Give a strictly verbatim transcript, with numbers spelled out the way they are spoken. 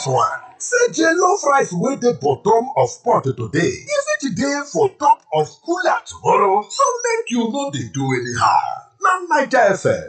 dis one. Say jollof rice wey dey bottom of pot today, e fit dey for top of cooler tomorrow, so make you no dey do anyhow. Na Naija F M